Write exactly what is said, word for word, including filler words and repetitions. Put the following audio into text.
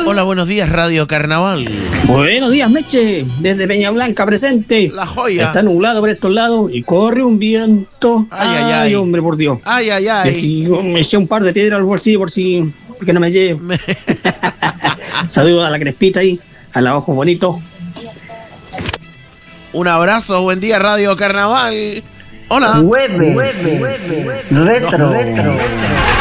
Hola, buenos días, Radio Carnaval. Buenos días, Meche, desde Peña Blanca presente. La joya. Está nublado por estos lados y corre un viento. Ay, ay, ay. hombre, por Dios. Ay, ay, ay. Que si yo me eché un par de piedras al bolsillo por si porque no me lleve. Me- Saludos a la Crespita ahí, a la Ojos Bonitos. Un abrazo, buen día, Radio Carnaval. Hola. Jueves, retro, retro.